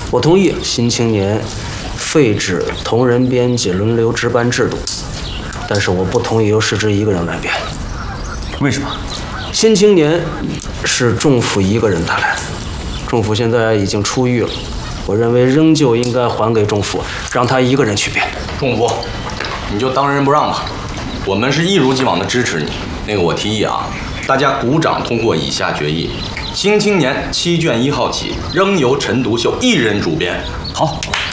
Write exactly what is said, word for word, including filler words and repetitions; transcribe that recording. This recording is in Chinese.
我同意《新青年》废止同人编辑轮流值班制度，但是我不同意由世之一个人来编。 为什么？ 《新青年》是仲甫一个人带来的，仲甫现在已经出狱了，我认为仍旧应该还给仲甫，让他一个人去编。 仲甫，你就当仁不让吧，我们是一如既往的支持你。那个我提议啊，大家鼓掌通过以下决议：《新青年》七卷一号起，仍由陈独秀一人主编。 好。